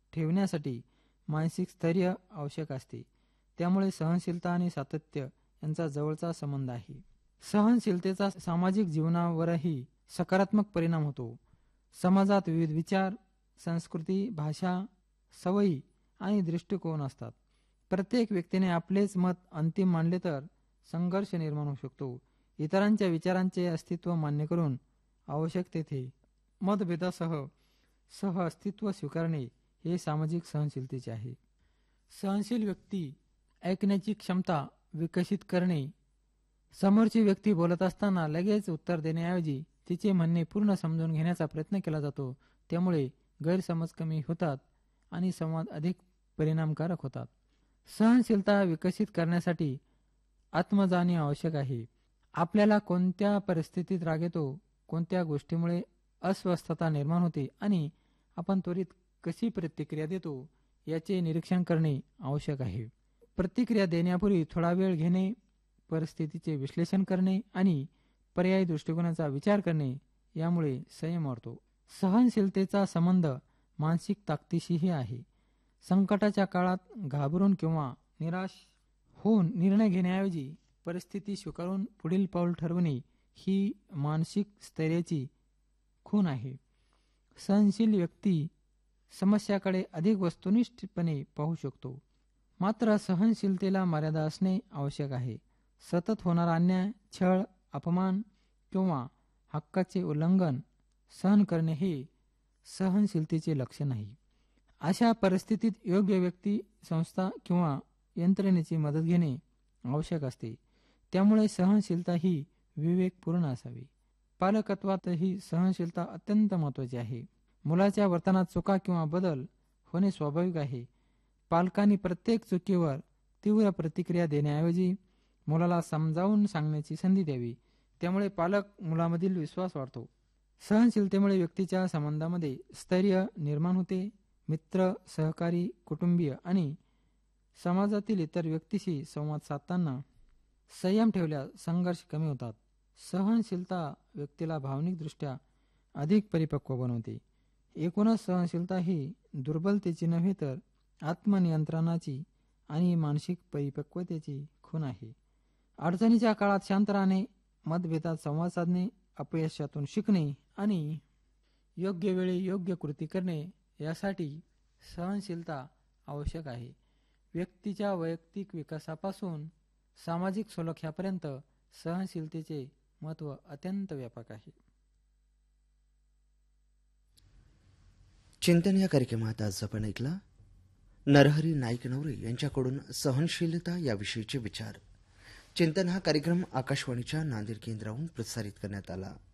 ठेवण्यासाठी मानसिक स्थैर्य आवश्यक असते. त्यामुळे सहनशीलता आणि सातत्य यांचा जवळचा संबंध आहे. सहनशीलतेचा सामाजिक जीवनावरही सकारात्मक परिणाम होतो. समाजात विविध विचार, संस्कृती, भाषा, सवयी आणि दृष्टिकोन असतात. प्रत्येक व्यक्तीने आपलेच मत अंतिम मानले तर संघर्ष निर्माण होऊ शकतो. इतरांच्या विचारांचे अस्तित्व मान्य करून आवश्यक तेथे मतभेदासह अस्तित्व स्वीकारणे हे सामाजिक सहनशीलतेचे आहे. सहनशील व्यक्ती ऐकण्याची क्षमता विकसित करणे, समोरची व्यक्ती बोलत असताना लगेच उत्तर देण्याऐवजी तिचे म्हणणे पूर्ण समजून घेण्याचा प्रयत्न केला जातो. त्यामुळे गैरसमज कमी होतात आणि संवाद अधिक परिणामकारक होतात. सहनशीलता विकसित करण्यासाठी आत्मजाणीव आवश्यक आहे. आपल्याला कोणत्या परिस्थितीत राग येतो, कोणत्या गोष्टीमुळे अस्वस्थता निर्माण होते आणि आपण त्वरित कशी प्रतिक्रिया देतो याचे निरीक्षण करणे आवश्यक आहे. प्रतिक्रिया देण्यापूर्वी थोडा वेळ घेणे, परिस्थितीचे विश्लेषण करणे आणि पर्यायी दृष्टिकोनाचा विचार करणे यामुळे संयम वाढतो. सहनशीलतेचा संबंध मानसिक ताकदीशीही आहे. संकटाच्या काळात घाबरून किंवा निराश होऊन निर्णय घेण्याऐवजी परिस्थिती स्वीकारून पुढील पाऊल ठरवणे ही मानसिक स्थैर्याची खूण आहे. सहनशील व्यक्ती समस्याकडे अधिक वस्तुनिष्ठपणे पाहू शकतो. मात्र सहनशीलतेला मर्यादा असणे आवश्यक आहे. सतत होणारा अन्याय, छळ, अपमान किंवा हक्काचे उल्लंघन सहन करणे हे सहनशीलतेचे लक्षण नाही. अशा परिस्थितीत योग्य व्यक्ती, संस्था किंवा यंत्रणेची मदत घेणे आवश्यक असते. त्यामुळे सहनशीलता ही विवेकपूर्ण असावी. पालकत्वातही सहनशीलता अत्यंत महत्त्वाची आहे. मुलाच्या वर्तनात चुका किंवा बदल होणे स्वाभाविक आहे. पालकांनी प्रत्येक चुकीवर तीव्र प्रतिक्रिया देण्याऐवजी मुलाला समजावून सांगण्याची संधी द्यावी. त्यामुळे पालक मुलामधील विश्वास वाढतो. सहनशीलतेमुळे व्यक्तीच्या संबंधामध्ये स्थैर्य निर्माण होते. मित्र, सहकारी, कुटुंबीय आणि समाजातील इतर व्यक्तीशी संवाद साधताना संयम ठेवल्यास संघर्ष कमी होतात. सहनशीलता व्यक्तीला भावनिकदृष्ट्या अधिक परिपक्व बनवते. एकूणच सहनशीलता ही दुर्बलतेची नव्हे तर आत्मनियंत्रणाची आणि मानसिक परिपक्वतेची खूण आहे. अडचणीच्या काळात शांत राहणे, मतभेदात संवाद साधणे, अपयशातून शिकणे आणि योग्य वेळी योग्य कृती करणे यासाठी सहनशीलता आवश्यक आहे. व्यक्तीच्या वैयक्तिक विकासापासून सामाजिक सुलक्षापर्यंत सहनशीलतेचे महत्त्व अत्यंत व्यापक आहे. चिंतन या कार्यक्रमात आज आपण ऐकला नरहरी नाईक नवरे यांच्याकडून सहनशीलता याविषयीचे विचार. चिंतन हा कार्यक्रम आकाशवाणीच्या नांदेड केंद्रावरून प्रसारित करण्यात आला.